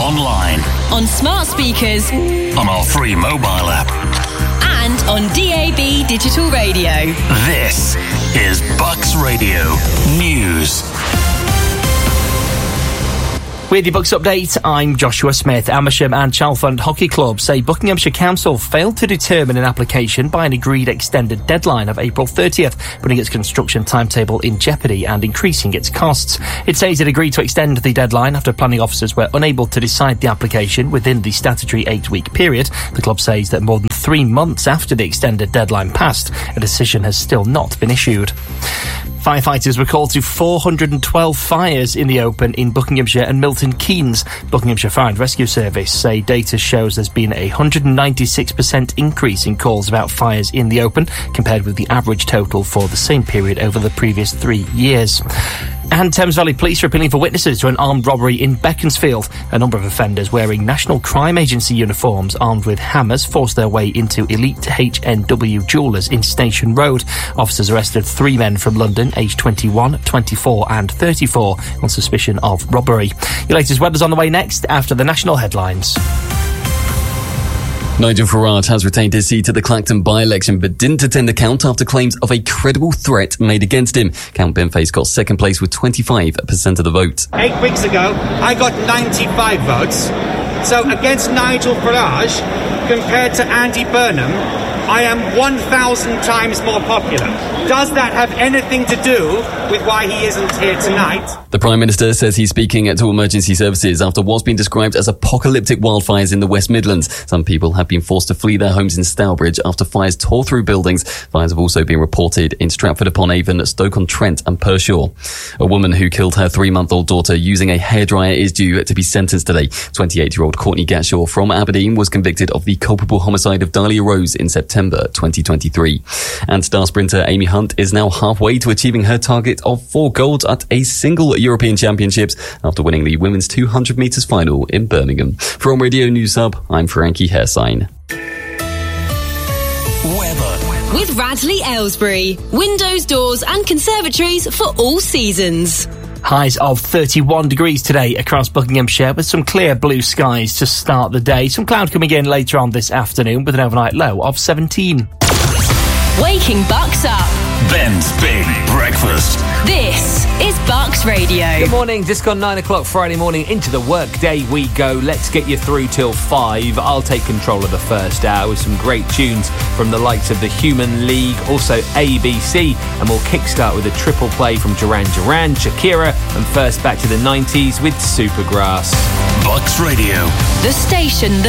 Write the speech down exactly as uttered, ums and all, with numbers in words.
online, on smart speakers, on our free mobile app, and on D A B digital radio. This is Bucks Radio News. With your Bucks update, I'm Joshua Smith. Amersham and Chalfont Hockey Club say Buckinghamshire Council failed to determine an application by an agreed extended deadline of April thirtieth, putting its construction timetable in jeopardy and increasing its costs. It says it agreed to extend the deadline after planning officers were unable to decide the application within the statutory eight-week period. The club says that more than three months after the extended deadline passed, a decision has still not been issued. Firefighters were called to four hundred twelve fires in the open in Buckinghamshire and Milton Keynes. Buckinghamshire Fire and Rescue Service say data shows there's been a one hundred ninety-six percent increase in calls about fires in the open compared with the average total for the same period over the previous three years. And Thames Valley Police are appealing for witnesses to an armed robbery in Beaconsfield. A number of offenders wearing National Crime Agency uniforms armed with hammers forced their way into Elite H N W Jewellers in Station Road. Officers arrested three men from London, aged twenty-one, twenty-four and thirty-four, on suspicion of robbery. Your latest weather's on the way next after the national headlines. Nigel Farage has retained his seat at the Clacton by-election but didn't attend the count after claims of a credible threat made against him. Count Benface got second place with twenty-five percent of the vote. Eight weeks ago, I got ninety-five votes. So against Nigel Farage, compared to Andy Burnham, I am one thousand times more popular. Does that have anything to do with why he isn't here tonight? The Prime Minister says he's speaking to emergency services after what's been described as apocalyptic wildfires in the West Midlands. Some people have been forced to flee their homes in Stourbridge after fires tore through buildings. Fires have also been reported in Stratford-upon-Avon, Stoke-on-Trent and Pershore. A woman who killed her three-month-old daughter using a hairdryer is due to be sentenced today. twenty-eight-year-old Courtney Gatshaw from Aberdeen was convicted of the culpable homicide of Dahlia Rose in September twenty twenty-three. And star sprinter Amy Hunt is now halfway to achieving her target of four golds at a single European Championships after winning the women's two hundred metres final in Birmingham. From Radio News Hub, I'm Frankie Hairsign. Weather. With Radley Aylesbury. Windows, doors and conservatories for all seasons. Highs of thirty-one degrees today across Buckinghamshire with some clear blue skies to start the day. Some cloud coming in later on this afternoon with an overnight low of seventeen. Waking Bucks up. Ben's Big Breakfast. This is Bucks Radio. Good morning, just gone nine o'clock Friday morning. Into the workday we go. Let's get you through till five. I'll take control of the first hour with some great tunes from the likes of the Human League, also A B C, and we'll kickstart with a triple play from Duran Duran, Shakira, and first back to the nineties with Supergrass. Bucks Radio. The station that